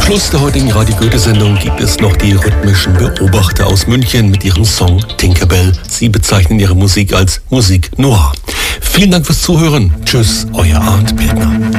Schluss der heutigen Radio Goethe-Sendung gibt es noch die rhythmischen Beobachter aus München mit ihrem Song Tinkerbell. Sie bezeichnen ihre Musik als Musik Noir. Vielen Dank fürs Zuhören. Tschüss, euer Arndt Piltner.